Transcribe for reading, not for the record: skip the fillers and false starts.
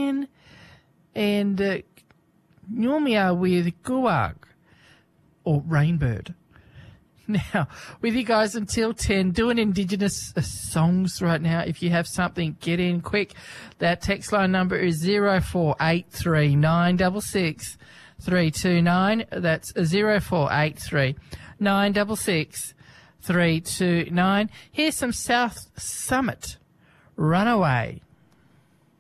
10 and Nyumia with Guag or Rainbird. Now, with you guys until 10, doing Indigenous songs right now. If you have something, get in quick. That text line number is 0483 966 329. That's 0483 966 329. Here's some South Summit Runaway.